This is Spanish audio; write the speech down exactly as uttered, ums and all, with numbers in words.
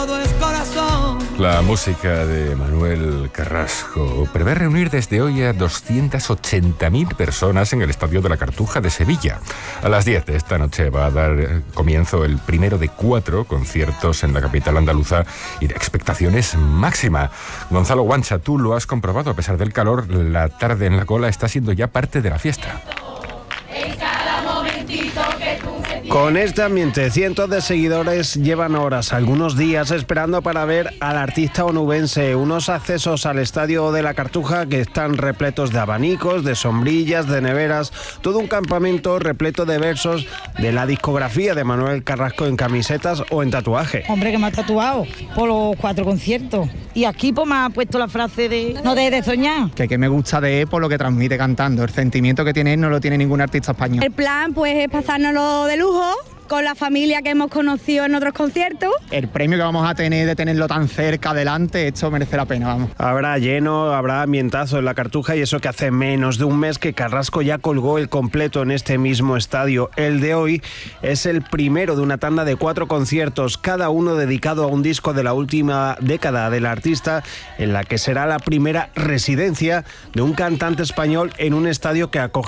La música de Manuel Carrasco prevé reunir desde hoy a doscientas ochenta mil personas en el Estadio de la Cartuja de Sevilla. A las diez de esta noche va a dar comienzo el primero de cuatro conciertos en la capital andaluza y de expectaciones máxima. Gonzalo Guancha, tú lo has comprobado, a pesar del calor, la tarde en la cola está siendo ya parte de la fiesta. Con este ambiente, cientos de seguidores llevan horas, algunos días, esperando para ver al artista onubense. Unos accesos al Estadio de la Cartuja que están repletos de abanicos, de sombrillas, de neveras, todo un campamento repleto de versos de la discografía de Manuel Carrasco en camisetas o en tatuaje. Hombre, que me ha tatuado por los cuatro conciertos. Y aquí pues me ha puesto la frase de no dejes de soñar. Que, que me gusta de él por lo que transmite cantando. El sentimiento que tiene él no lo tiene ningún artista español. El plan pues es pasárnoslo de lujo con la familia que hemos conocido en otros conciertos. El premio que vamos a tener de tenerlo tan cerca adelante, esto merece la pena, vamos. Habrá lleno, habrá ambientazo en la Cartuja, y eso que hace menos de un mes que Carrasco ya colgó el completo en este mismo estadio. El de hoy es el primero de una tanda de cuatro conciertos, cada uno dedicado a un disco de la última década del artista, en la que será la primera residencia de un cantante español en un estadio que acoge